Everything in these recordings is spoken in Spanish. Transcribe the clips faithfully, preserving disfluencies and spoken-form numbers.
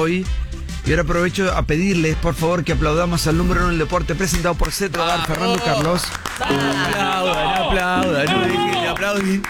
hoy. Y ahora aprovecho a pedirles, por favor, que aplaudamos al número uno del deporte presentado por Cetrogar, ah, Fernando oh, Carlos. Aplaudan, aplaudan, no dejen de aplaudir.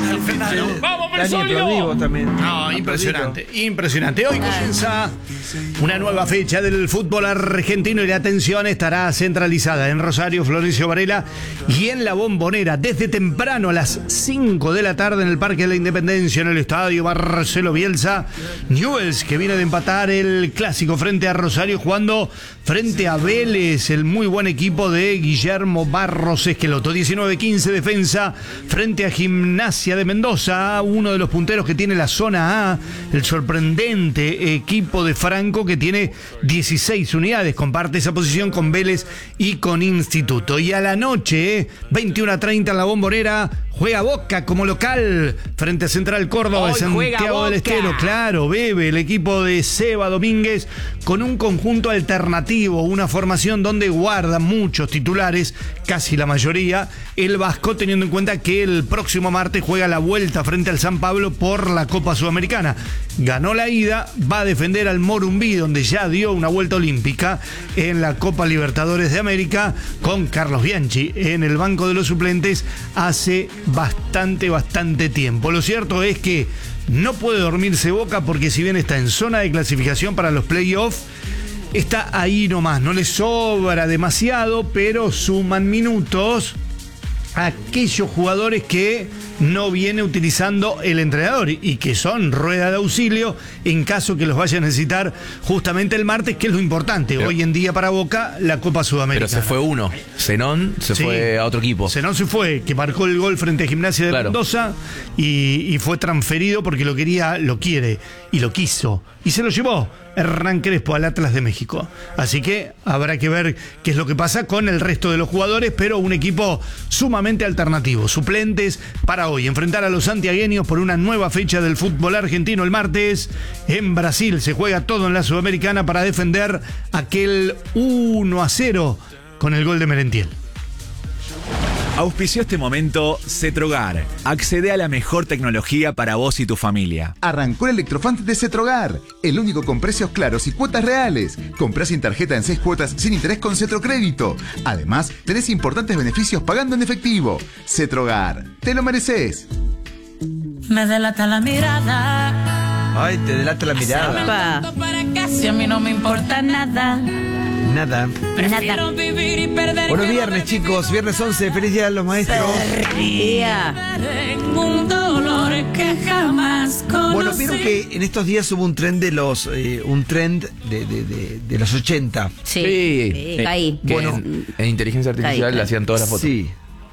¡Vamos, Personio! También. No, impresionante, impresionante. Hoy comienza una nueva fecha del fútbol argentino y la atención estará centralizada en Rosario, Florencio Varela y en La Bombonera desde temprano a las cinco de la tarde en el Parque de la Independencia, en el estadio Marcelo Bielsa. Newell's, que viene de empatar el clásico frente a Rosario, jugando frente a Vélez, el muy buen equipo de Guillermo Barros Esqueloto. diecinueve quince defensa frente a Gimnasia de Mendoza, uno de los punteros que tiene la zona A, el sorprendente equipo de Franco que tiene dieciséis unidades, comparte esa posición con Vélez y con Instituto. Y a la noche, veintiuno a treinta en La Bombonera, juega Boca como local frente a Central Córdoba de Santiago del Estero. Claro, bebe el equipo de Seba Domínguez con un conjunto alternativo, una formación donde guarda muchos titulares, casi la mayoría, el Vasco, teniendo en cuenta que el próximo martes juega la vuelta frente al San Pablo por la Copa Sudamericana. Ganó la ida, va a defender al Morumbí, donde ya dio una vuelta olímpica en la Copa Libertadores de América, con Carlos Bianchi en el banco de los suplentes hace bastante, bastante tiempo. Lo cierto es que no puede dormirse Boca porque si bien está en zona de clasificación para los playoffs, está ahí nomás, no le sobra demasiado, pero suman minutos a aquellos jugadores que no viene utilizando el entrenador y que son rueda de auxilio en caso que los vaya a necesitar justamente el martes, que es lo importante. Pero hoy en día para Boca, la Copa Sudamericana. Pero se fue uno. Zenón se sí, fue a otro equipo. Zenón se fue, que marcó el gol frente a Gimnasia de claro. Mendoza y, y fue transferido porque lo quería, lo quiere y lo quiso. Y se lo llevó Hernán Crespo al Atlas de México. Así que habrá que ver qué es lo que pasa con el resto de los jugadores, pero un equipo sumamente alternativo. Suplentes para hoy, enfrentar a los santiagueños por una nueva fecha del fútbol argentino el martes. En Brasil se juega todo en la Sudamericana para defender aquel uno a cero con el gol de Merentiel. Auspició este momento Cetrogar. Accede a la mejor tecnología para vos y tu familia. Arrancó el Electrofan de Cetrogar, el único con precios claros y cuotas reales. Comprá sin tarjeta en seis cuotas sin interés con Cetrocrédito. Además, tenés importantes beneficios pagando en efectivo. Cetrogar, te lo mereces. Me delata la mirada. Ay, te delata la mirada. Si a mí no me importa nada. Nada. Prefiero vivir y perder. Bueno, viernes, chicos, viernes once, feliz día a los maestros. Un dolor que jamás conocí. Bueno, vieron que en estos días hubo un trend de los eh, un trend de, de, de, de los ochenta. Sí, sí, sí. Caí. Bueno, en, en inteligencia artificial le hacían todas las fotos. Sí.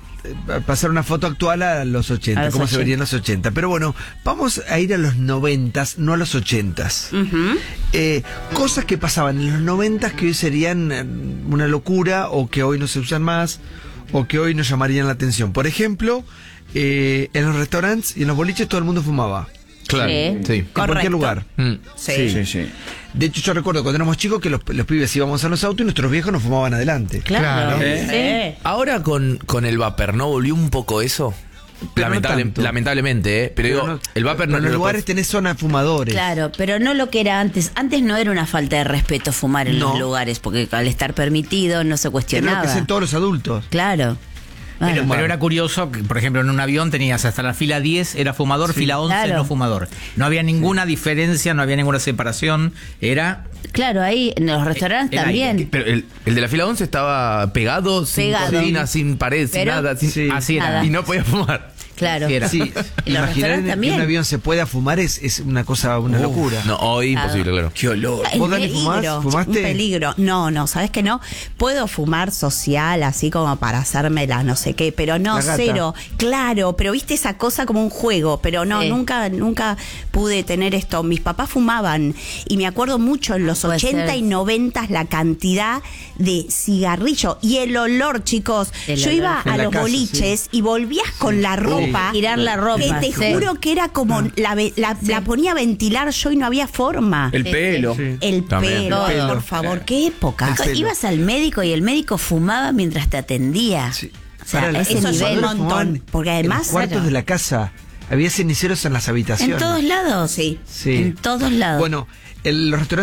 Pasar una foto actual a los ochenta, a los cómo ochenta. Se verían los ochenta. Pero bueno, vamos a ir a los noventas, no a los ochentas. Uh-huh. Eh, cosas que pasaban en los noventas que hoy serían una locura, o que hoy no se usan más, o que hoy nos llamarían la atención. Por ejemplo, eh, en los restaurantes y en los boliches todo el mundo fumaba. Claro, sí. sí. En cualquier lugar. Mm. Sí. Sí, sí, sí. De hecho, yo recuerdo cuando éramos chicos que los, los pibes íbamos a los autos y nuestros viejos nos fumaban adelante. Claro. claro. Sí. Sí. Ahora con, con el vapor, ¿no volvió un poco eso? Lamentable, no lamentablemente, ¿eh? Pero, pero digo, no, el vapor no. En los lugares puede... tenés zona de fumadores. Claro, pero no lo que era antes. Antes no era una falta de respeto fumar en no. los lugares, porque al estar permitido no se cuestionaba. Era lo que hacen todos los adultos. Claro. Pero, bueno. pero era curioso que, por ejemplo, en un avión tenías hasta la fila diez era fumador, sí, fila once claro. no fumador. No había ninguna sí. diferencia, no había ninguna separación. Era... Claro, ahí en los restaurantes también. Ahí. Pero el, el de la fila once estaba pegado, pegado. sin cocina, sin pared, pero, sin nada. Sin, sí. Así era. Nada. Y no podía fumar. Claro. Era. Sí. Imaginar que en un avión se pueda fumar es, es una cosa, una uh, locura. No, hoy imposible, claro. Qué olor. ¿Vos, Dani, fumás? ¿Fumaste? Un peligro. No, no, ¿sabes qué no? Puedo fumar social, así como para hacerme la no sé qué, pero no, cero. Claro, pero viste esa cosa como un juego, pero no, sí. nunca, nunca pude tener esto. Mis papás fumaban y me acuerdo mucho en los Puede ochenta ser. y noventa la cantidad de cigarrillo y el olor, chicos. El Yo olor. iba a los casa, boliches sí. y volvías con sí. la ropa. Tirar la ropa. Que te sí. juro que era como no. la, la, sí. la ponía a ventilar yo y no había forma. El pelo. Sí. El pelo, pelo, por favor, sí. qué época. Ibas al médico y el médico fumaba mientras te atendía. Sí. O sea, Para ese nivel un montón. Porque además. En los cuartos claro. de la casa había ceniceros en las habitaciones. En todos lados, sí. sí. En todos lados. Bueno, el, los restaurantes